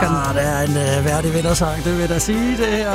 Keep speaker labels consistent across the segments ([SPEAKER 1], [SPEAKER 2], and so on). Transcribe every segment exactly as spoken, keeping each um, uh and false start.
[SPEAKER 1] danskerne.
[SPEAKER 2] Ah, det er en uh, værdig vindersang, det vil jeg da sige. Det her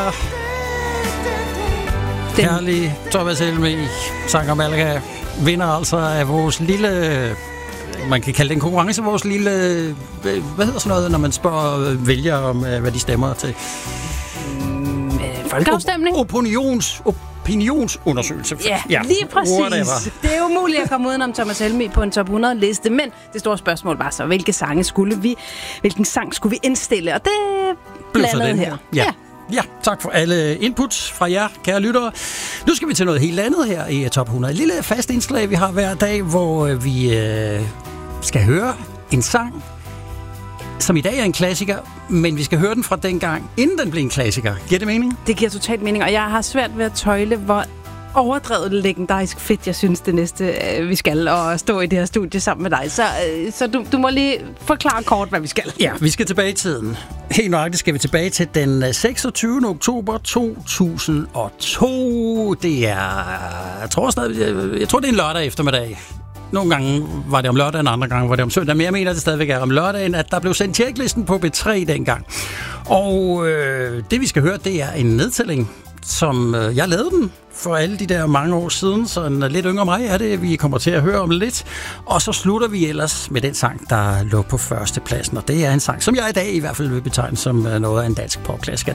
[SPEAKER 2] den herlige Thomas Helmig, Sanger Malaga, vinder altså af vores lille... Man kan kalde det en konkurrence, vores lille... Hvad hedder sådan noget, når man spørger vælgere om, hvad de stemmer til?
[SPEAKER 1] Mm, folkeafstemning?
[SPEAKER 2] Opinions... opinionsundersøgelse.
[SPEAKER 1] Ja, ja, lige præcis. Whatever. Det er umuligt at komme udenom Thomas Helmig på en top hundrede-liste, men det store spørgsmål var så, hvilke sange skulle vi, hvilken sang skulle vi indstille, og det blandede her.
[SPEAKER 2] Ja. ja. Ja, tak for alle inputs fra jer, kære lyttere. Nu skal vi til noget helt andet her i Top hundrede. Et lille fast indslag, vi har hver dag, hvor vi øh, skal høre en sang, som i dag er en klassiker, men vi skal høre den fra dengang, inden den blev en klassiker. Giver det mening?
[SPEAKER 1] Det giver totalt mening, og jeg har svært ved at tøjle, hvor overdrevet legendarisk fedt, jeg synes, det næste, øh, vi skal, og stå i det her studie sammen med dig. Så, øh, så du, du må lige forklare kort, hvad vi skal.
[SPEAKER 2] Ja, vi skal tilbage i tiden. Helt nøjagtigt skal vi tilbage til den seksogtyvende oktober to tusind og to. Det er, jeg tror, stadig, jeg, jeg tror, det er en lørdag eftermiddag. Nogle gange var det om lørdagen, andre gange var det om søndag. Men jeg mener, det stadigvæk er om lørdagen, at der blev sendt checklisten på B tre dengang. Og øh, det, vi skal høre, det er en nedtælling, som øh, jeg lavede den for alle de der mange år siden, så en lidt yngre mig er det, vi kommer til at høre om lidt. Og så slutter vi ellers med den sang, der lå på førstepladsen, og det er en sang, som jeg i dag i hvert fald vil betegne som noget af en dansk popklassiker.